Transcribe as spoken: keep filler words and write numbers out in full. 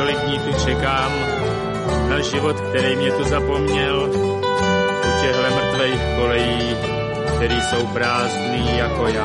tolik dní tu čekám na život, který mě tu zapomněl, u těchhle mrtvejch kolejí, který jsou prázdný jako já.